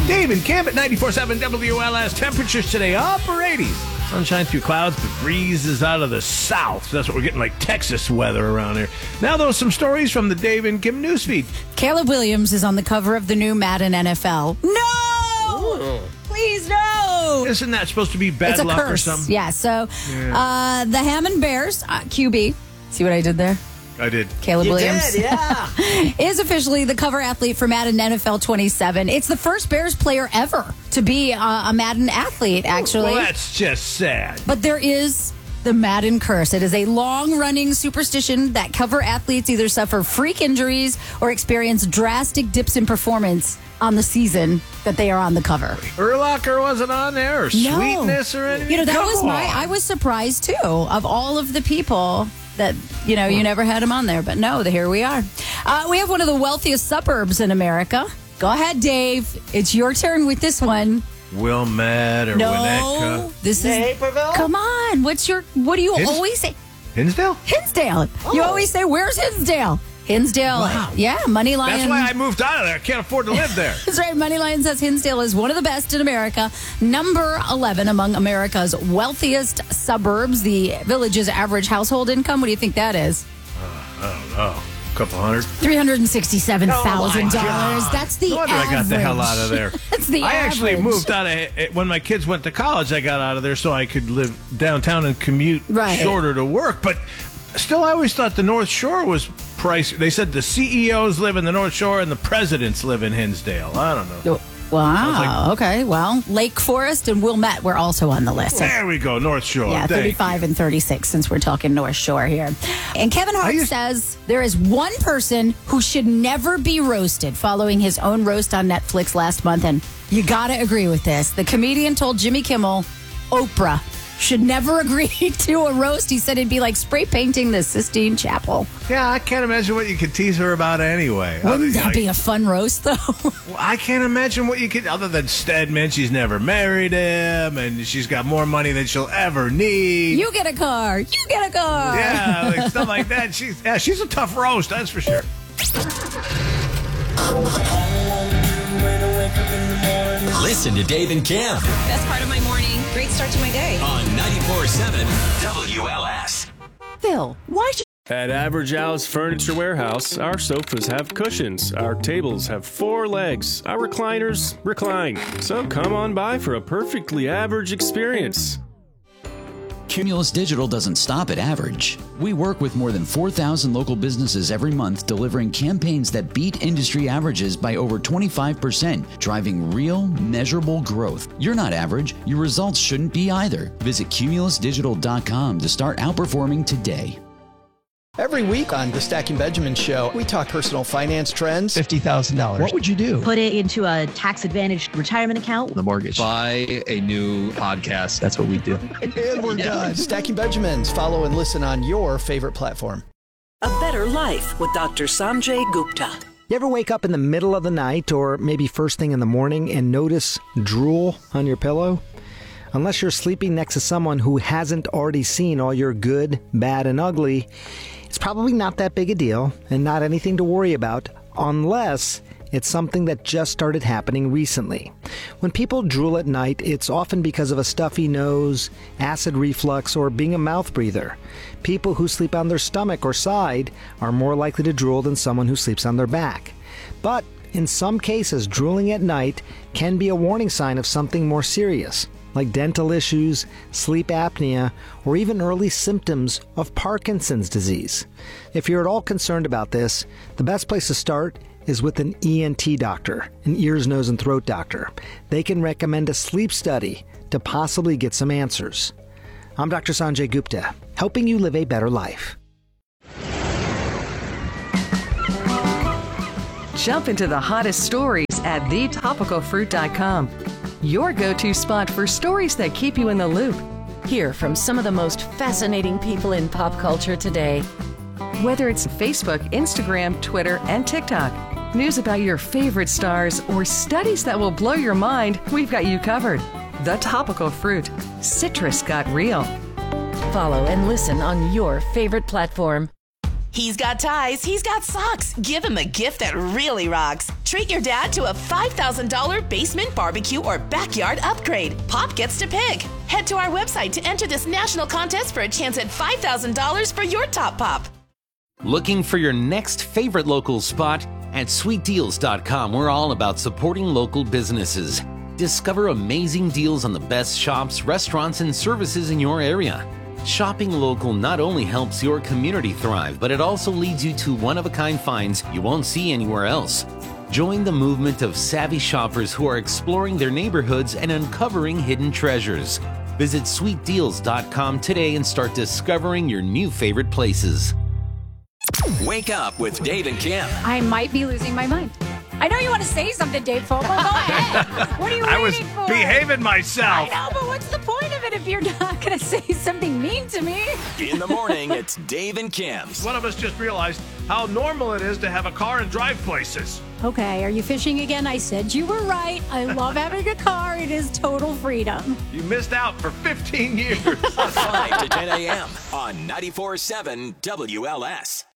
Dave and Cam at 94.7 WLS. Temperatures today upper 80s. Sunshine through clouds, but breezes out of the south. That's what we're getting, like Texas weather around here. Now, though, some stories from the Dave and Kim newsfeed. Caleb Williams is on the cover of the new Madden NFL. No! Ooh. Please, no! Isn't that supposed to be bad It's a luck curse. or something? Yeah, so the Hammond Bears, QB, see what I did there? I did. Caleb Williams. Did, yeah. is officially the cover athlete for Madden NFL 27. It's the first Bears player ever to be a Madden athlete, actually. Well, that's just sad. But there is the Madden curse. It is a long-running superstition that cover athletes either suffer freak injuries or experience drastic dips in performance on the season that they are on the cover. Urlacher wasn't on there, or Sweetness or anything? You know, that Come was on. I was surprised, too, of all of the people that, you know, you never had him on there. But no, here we are. We have one of the wealthiest suburbs in America. Go ahead, Dave. It's your turn with this one. Wilmette or No, Winnetka. this is... Naperville? Come on. What do you always say? Hinsdale? Hinsdale. You always say, where's Hinsdale? Hinsdale. Wow. Yeah, Money Lion. That's why I moved out of there. I can't afford to live there. That's right. Money Lion says Hinsdale is one of the best in America. Number 11 among America's wealthiest suburbs. The village's average household income, what do you think that is? I don't know. A couple hundred. $367,000. God. That's the No wonder average. I got the hell out of there. That's the I average. actually moved out of when my kids went to college. I got out of there so I could live downtown and commute shorter to work. But still, I always thought the North Shore was pricey. They said the CEOs live in the North Shore and the presidents live in Hinsdale. I don't know. Wow. Okay. Well, Lake Forest and Wilmette were also on the list. There we go, North Shore. Yeah, Thank 35 and 36 since we're talking North Shore here. And Kevin Hart says there is one person who should never be roasted following his own roast on Netflix last month. And you got to agree with this. The comedian told Jimmy Kimmel, Oprah should never agree to a roast. He said it'd be like spray painting the Sistine Chapel. Yeah, I can't imagine what you could tease her about anyway. Wouldn't that be a fun roast, though? Well, I can't imagine what you could, other than Stedman, she's never married him, and she's got more money than she'll ever need. You get a car. You get a car. Yeah, like stuff like that. She's a tough roast, that's for sure. Listen to Dave and Kim Best part of my morning. Great start to my day. on 94.7 WLS. Phil, why should At Average Al's Furniture Warehouse, our sofas have cushions, our tables have 4 legs, our recliners recline. So come on by for a perfectly average experience. Cumulus Digital doesn't stop at average. We work with more than 4,000 local businesses every month, delivering campaigns that beat industry averages by over 25%, driving real, measurable growth. You're not average. Your results shouldn't be either. Visit cumulusdigital.com to start outperforming today. Every week on the Stacking Benjamin Show, we talk personal finance trends. $50,000. What would you do? Put it into a tax-advantaged retirement account. The mortgage. Buy a new podcast. That's what we do. And we're done. Stacking Benjamins. Follow and listen on your favorite platform. A Better Life with Dr. Sanjay Gupta. You ever wake up in the middle of the night or maybe first thing in the morning and notice drool on your pillow? Unless you're sleeping next to someone who hasn't already seen all your good, bad, and ugly, it's probably not that big a deal and not anything to worry about unless it's something that just started happening recently. When people drool at night, it's often because of a stuffy nose, acid reflux, or being a mouth breather. People who sleep on their stomach or side are more likely to drool than someone who sleeps on their back. But in some cases, drooling at night can be a warning sign of something more serious, like dental issues, sleep apnea, or even early symptoms of Parkinson's disease. If you're at all concerned about this, the best place to start is with an ENT doctor, an ears, nose, and throat doctor. They can recommend a sleep study to possibly get some answers. I'm Dr. Sanjay Gupta, helping you live a better life. Jump into the hottest stories at thetopicalfruit.com. Your go-to spot for stories that keep you in the loop. Hear from some of the most fascinating people in pop culture today. Whether it's Facebook, Instagram, Twitter, and TikTok, news about your favorite stars, or studies that will blow your mind, we've got you covered. The Topical Fruit. Citrus got real. Follow and listen on your favorite platform. He's got ties. He's got socks. Give him a gift that really rocks. Treat your dad to a $5,000 basement barbecue or backyard upgrade. Pop gets to pick. Head to our website to enter this national contest for a chance at $5,000 for your top pop. Looking for your next favorite local spot? At sweetdeals.com, we're all about supporting local businesses. Discover amazing deals on the best shops, restaurants, and services in your area. Shopping local not only helps your community thrive, but it also leads you to one-of-a-kind finds you won't see anywhere else. Join the movement of savvy shoppers who are exploring their neighborhoods and uncovering hidden treasures. Visit sweetdeals.com today and start discovering your new favorite places. Wake up with Dave and Kim. I might be losing my mind. I know you want to say something, Dave Fogle. Go ahead. What are you waiting for? I was behaving myself. I know, but what's the point of it if you're not going to say something mean to me? In the morning, it's Dave and Kim. One of us just realized how normal it is to have a car and drive places. Okay, are you fishing again? I said you were right. I love having a car. It is total freedom. You missed out for 15 years. 5 to 10 a.m. on 94.7 WLS.